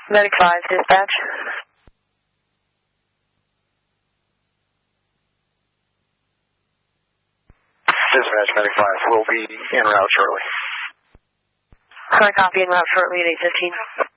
Medic 5, dispatch. Dispatch, Medic 5 will be en route shortly. Copy, en route shortly at 8:15.